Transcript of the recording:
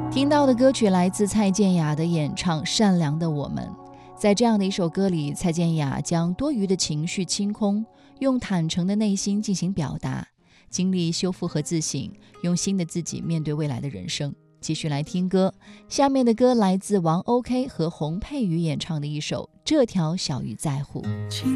听到的歌曲来自蔡健雅的演唱《善良的我们》。在这样的一首歌里，蔡健雅将多余的情绪清空，用坦诚的内心进行表达，经历修复和自省，用新的自己面对未来的人生。继续来听歌，下面的歌来自王 OK 和洪佩瑜演唱的一首《这条小鱼在乎》。